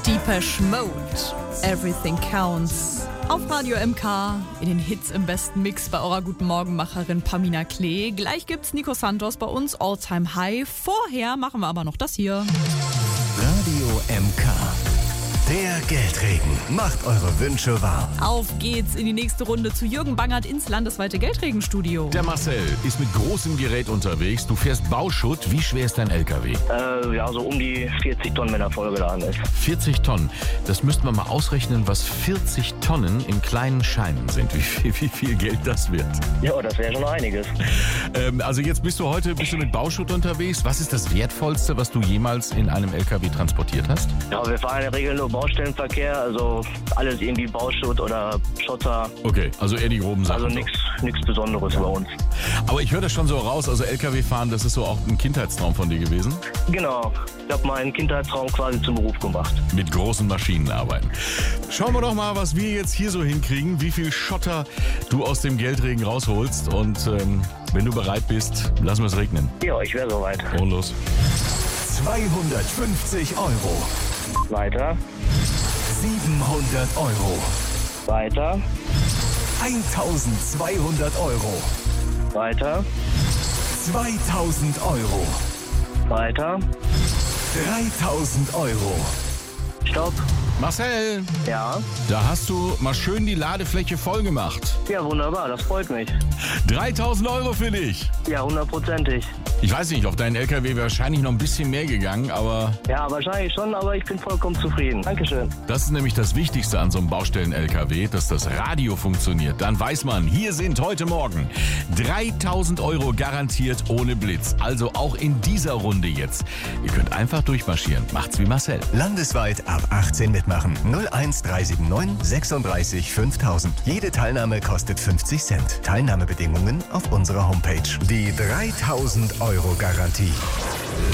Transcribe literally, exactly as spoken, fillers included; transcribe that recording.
Depeche Mode, Everything Counts. Auf Radio M K, in den Hits im besten Mix bei eurer guten Morgenmacherin Pamina Klee. Gleich gibt's Nico Santos bei uns, All Time High. Vorher machen wir aber noch das hier. Radio M K. Der Geldregen macht eure Wünsche wahr. Auf geht's in die nächste Runde zu Jürgen Bangert ins landesweite Geldregenstudio. Der Marcel ist mit großem Gerät unterwegs. Du fährst Bauschutt. Wie schwer ist dein L K W? Äh, ja, so um die vierzig Tonnen, wenn er vollgeladen ist. vierzig Tonnen. Das müssten wir mal ausrechnen, was vierzig Tonnen in kleinen Scheinen sind. Wie viel, wie viel Geld das wird. Ja, das wäre schon einiges. Ähm, also jetzt bist du heute bist du mit Bauschutt unterwegs. Was ist das Wertvollste, was du jemals in einem L K W transportiert hast? Ja, wir fahren in der Regel nur Baustellenverkehr, also alles irgendwie Bauschutt oder Schotter. Okay, also eher die groben Sachen. Also nichts nichts Besonderes bei uns. Aber ich höre das schon so raus, also L K W fahren, das ist so auch ein Kindheitstraum von dir gewesen? Genau, ich habe meinen Kindheitstraum quasi zum Beruf gemacht. Mit großen Maschinen arbeiten. Schauen wir doch mal, was wir jetzt hier so hinkriegen, wie viel Schotter du aus dem Geldregen rausholst. Und ähm, wenn du bereit bist, lassen wir es regnen. Ja, ich wäre soweit. Und los. zweihundertfünfzig Euro. Weiter, siebenhundert Euro. weiter, eintausendzweihundert Euro. weiter, zweitausend Euro. weiter. dreitausend Euro. Stopp. Marcel, Ja. da hast du mal schön die Ladefläche voll gemacht. Ja, wunderbar, das freut mich. dreitausend Euro für dich. Ja, hundertprozentig. Ich weiß nicht, auf deinen L K W wäre wahrscheinlich noch ein bisschen mehr gegangen, aber Ja, wahrscheinlich schon, aber ich bin vollkommen zufrieden. Dankeschön. das ist nämlich das Wichtigste an so einem Baustellen-L K W, dass das Radio funktioniert. Dann weiß man, hier sind heute Morgen dreitausend Euro garantiert ohne Blitz. Also auch in dieser Runde jetzt. Ihr könnt einfach durchmarschieren. Macht's wie Marcel. Landesweit ab achtzehn mitmachen. null eins drei sieben neun sechsunddreißig fünftausend. Jede Teilnahme kostet fünfzig Cent. Teilnahmebedingungen auf unserer Homepage. Die dreitausend Euro Garantie.